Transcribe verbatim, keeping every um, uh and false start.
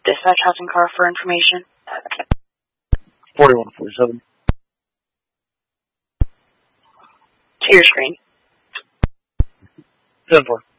Dispatch housing car for information. forty-one forty-seven. To your screen. ten four.